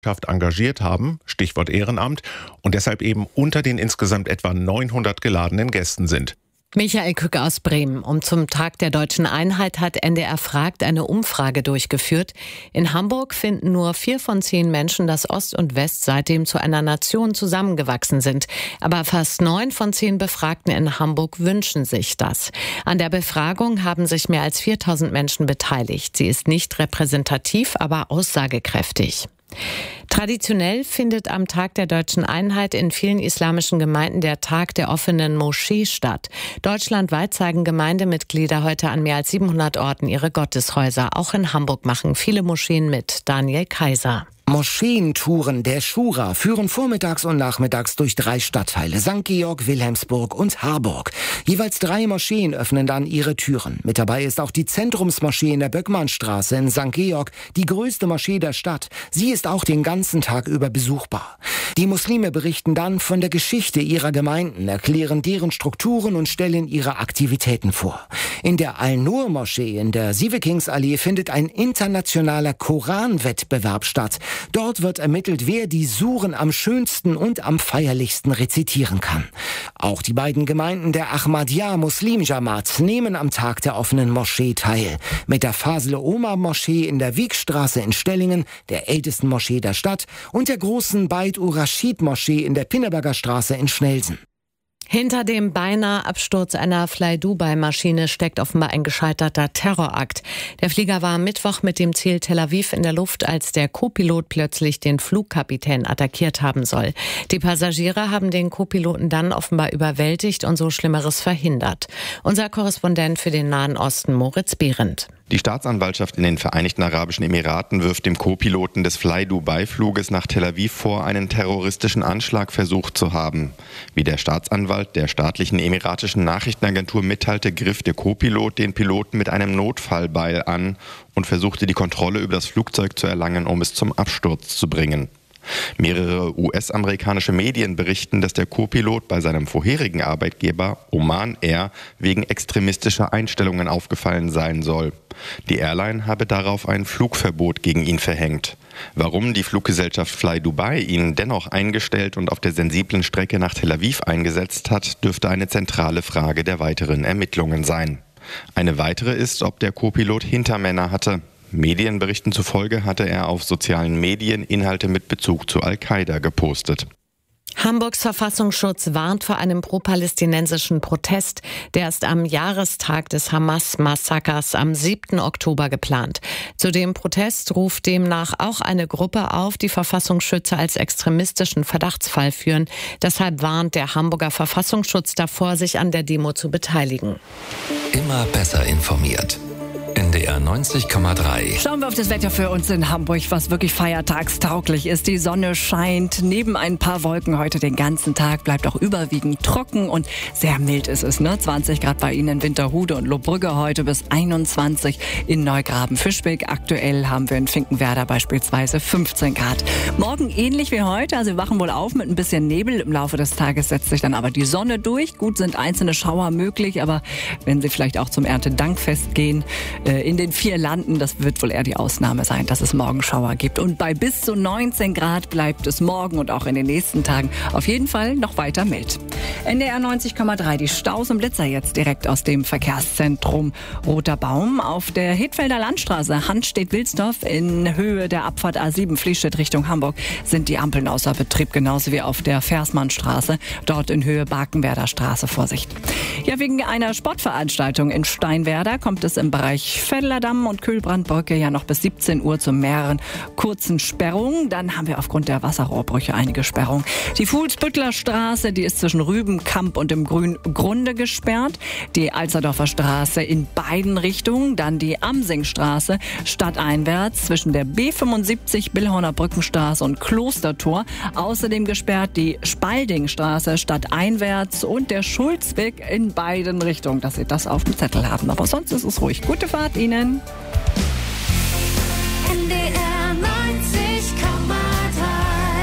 engagiert haben, Stichwort Ehrenamt, und deshalb eben unter den insgesamt etwa 900 geladenen Gästen sind. Michael Kück aus Bremen. Zum Tag der Deutschen Einheit hat NDR Fragt eine Umfrage durchgeführt. In Hamburg finden nur 4 von 10 Menschen, dass Ost und West seitdem zu einer Nation zusammengewachsen sind. Aber fast 9 von 10 Befragten in Hamburg wünschen sich das. An der Befragung haben sich mehr als 4000 Menschen beteiligt. Sie ist nicht repräsentativ, aber aussagekräftig. Traditionell findet am Tag der Deutschen Einheit in vielen islamischen Gemeinden der Tag der offenen Moschee statt. Deutschlandweit zeigen Gemeindemitglieder heute an mehr als 700 Orten ihre Gotteshäuser. Auch in Hamburg machen viele Moscheen mit. Daniel Kaiser. Moscheentouren der Schura führen vormittags und nachmittags durch 3 Stadtteile, St. Georg, Wilhelmsburg und Harburg. Jeweils 3 Moscheen öffnen dann ihre Türen. Mit dabei ist auch die Zentrumsmoschee in der Böckmannstraße in St. Georg, die größte Moschee der Stadt. Sie ist auch den ganzen Tag über besuchbar. Die Muslime berichten dann von der Geschichte ihrer Gemeinden, erklären deren Strukturen und stellen ihre Aktivitäten vor. In der Al-Nur-Moschee in der Sievekingsallee findet ein internationaler Koranwettbewerb statt. Dort wird ermittelt, wer die Suren am schönsten und am feierlichsten rezitieren kann. Auch die beiden Gemeinden der Ahmadiyya Muslim Jamaat nehmen am Tag der offenen Moschee teil. Mit der Fasle Omar Moschee in der Wiegstraße in Stellingen, der ältesten Moschee der Stadt, und der großen Beit ur-Raschid Moschee in der Pinneberger Straße in Schnelsen. Hinter dem beinahe Absturz einer Fly-Dubai-Maschine steckt offenbar ein gescheiterter Terrorakt. Der Flieger war am Mittwoch mit dem Ziel Tel Aviv in der Luft, als der Co-Pilot plötzlich den Flugkapitän attackiert haben soll. Die Passagiere haben den Co-Piloten dann offenbar überwältigt und so Schlimmeres verhindert. Unser Korrespondent für den Nahen Osten, Moritz Behrendt. Die Staatsanwaltschaft in den Vereinigten Arabischen Emiraten wirft dem Co-Piloten des Fly-Dubai-Fluges nach Tel Aviv vor, einen terroristischen Anschlag versucht zu haben. Wie der Staatsanwalt der staatlichen emiratischen Nachrichtenagentur mitteilte, griff der Co-Pilot den Piloten mit einem Notfallbeil an und versuchte, die Kontrolle über das Flugzeug zu erlangen, um es zum Absturz zu bringen. Mehrere US-amerikanische Medien berichten, dass der Co-Pilot bei seinem vorherigen Arbeitgeber Oman Air wegen extremistischer Einstellungen aufgefallen sein soll. Die Airline habe darauf ein Flugverbot gegen ihn verhängt. Warum die Fluggesellschaft Fly Dubai ihn dennoch eingestellt und auf der sensiblen Strecke nach Tel Aviv eingesetzt hat, dürfte eine zentrale Frage der weiteren Ermittlungen sein. Eine weitere ist, ob der Co-Pilot Hintermänner hatte. Medienberichten zufolge hatte er auf sozialen Medien Inhalte mit Bezug zu Al-Qaida gepostet. Hamburgs Verfassungsschutz warnt vor einem pro-palästinensischen Protest. Der ist am Jahrestag des Hamas-Massakers am 7. Oktober geplant. Zu dem Protest ruft demnach auch eine Gruppe auf, die Verfassungsschützer als extremistischen Verdachtsfall führen. Deshalb warnt der Hamburger Verfassungsschutz davor, sich an der Demo zu beteiligen. Immer besser informiert. NDR 90,3. Schauen wir auf das Wetter für uns in Hamburg, was wirklich feiertagstauglich ist. Die Sonne scheint neben ein paar Wolken heute den ganzen Tag, bleibt auch überwiegend trocken und sehr mild ist es. 20 Grad bei Ihnen in Winterhude und Lohbrügge heute bis 21 in Neugraben-Fischbeck. Aktuell haben wir in Finkenwerder beispielsweise 15 Grad. Morgen ähnlich wie heute, also wir wachen wohl auf mit ein bisschen Nebel. Im Laufe des Tages setzt sich dann aber die Sonne durch. Gut, sind einzelne Schauer möglich, aber wenn Sie vielleicht auch zum Erntedankfest gehen, in den 4 Landen, das wird wohl eher die Ausnahme sein, dass es morgen Schauer gibt. Und bei bis zu 19 Grad bleibt es morgen und auch in den nächsten Tagen auf jeden Fall noch weiter mild. NDR 90,3, die Staus und Blitzer jetzt direkt aus dem Verkehrszentrum Roter Baum. Auf der Hittfelder Landstraße Hanstedt-Wilsdorf in Höhe der Abfahrt A7 Fließstedt Richtung Hamburg sind die Ampeln außer Betrieb, genauso wie auf der Versmannstraße, dort in Höhe Barkenwerder Straße. Vorsicht. Ja, wegen einer Sportveranstaltung in Steinwerder kommt es im Bereich Veddlerdamm und Kühlbrandbrücke ja noch bis 17 Uhr zu mehreren kurzen Sperrungen. Dann haben wir aufgrund der Wasserrohrbrüche einige Sperrungen. Die Fuhlsbüttler Straße, die ist zwischen Rübenkamp und dem Grüngrunde gesperrt. Die Alsterdorfer Straße in beiden Richtungen. Dann die Amsingstraße stadteinwärts zwischen der B75 Billhorner Brückenstraße und Klostertor. Außerdem gesperrt die Spaldingstraße stadteinwärts und der Schulzweg in beiden Richtungen, dass Sie das auf dem Zettel haben. Aber sonst ist es ruhig. Gute Fahrt Ihnen. NDR 90,3. Ja, so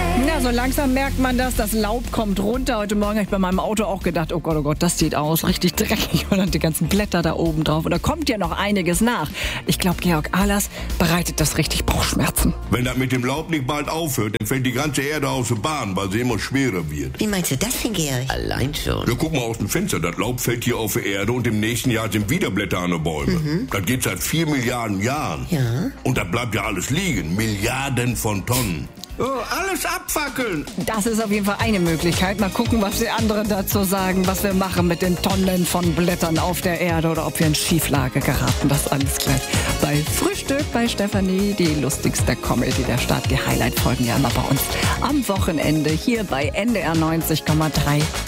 so langsam merkt man das Laub kommt runter. Heute Morgen habe ich bei meinem Auto auch gedacht, oh Gott, das sieht aus, richtig dreckig. Und dann die ganzen Blätter da oben drauf. Und da kommt ja noch einiges nach. Ich glaube, Georg Ahlers bereitet das richtig Bauchschmerzen. Wenn das mit dem Laub nicht bald aufhört, dann fällt die ganze Erde aus der Bahn, weil sie immer schwerer wird. Wie meinst du das denn, Georg? Allein schon. Ja, guck mal aus dem Fenster, das Laub fällt hier auf die Erde und im nächsten Jahr sind wieder Blätter an den Bäumen. Das geht seit 4 Milliarden Jahren. Ja. Und da bleibt ja alles liegen. Milliarden von Tonnen. Oh, alles abfackeln. Das ist auf jeden Fall eine Möglichkeit. Mal gucken, was die anderen dazu sagen, was wir machen mit den Tonnen von Blättern auf der Erde oder ob wir in Schieflage geraten. Das alles gleich bei Frühstück bei Stefanie, die lustigste Comedy der Stadt. Die Highlight-Folgen ja immer bei uns am Wochenende hier bei NDR 90,3.